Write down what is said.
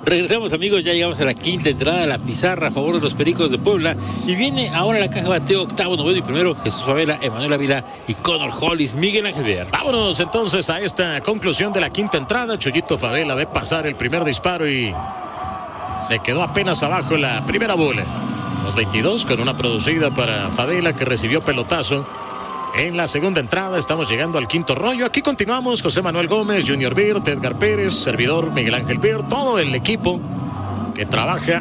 Regresamos, amigos, ya llegamos a la quinta entrada de la pizarra a favor de los Pericos de Puebla. Y viene ahora la caja bateo octavo, noveno y primero Jesús Favela, Emanuel Ávila y Connor Hollis. Miguel Ángel Villar. Vámonos entonces a esta conclusión de la quinta entrada. Chuyito Favela ve pasar el primer disparo y se quedó apenas abajo la primera bola. Los 22 con una producida para Favela, que recibió pelotazo en la segunda entrada. Estamos llegando al quinto rollo. Aquí continuamos. José Manuel Gómez, Junior Beard, Edgar Pérez, servidor Miguel Ángel Beard, todo el equipo que trabaja